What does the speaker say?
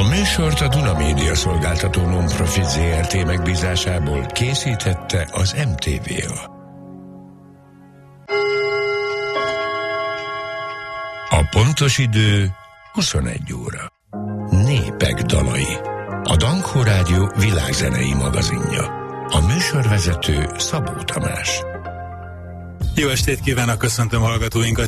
A műsort a Duna Média Szolgáltató Non-Profit Zrt. Megbízásából készítette az MTV-a. A pontos idő 21 óra. Népek dalai. A Dankó Rádió világzenei magazinja. A műsorvezető Szabó Tamás. Jó estét kívánok, köszöntöm hallgatóinkat!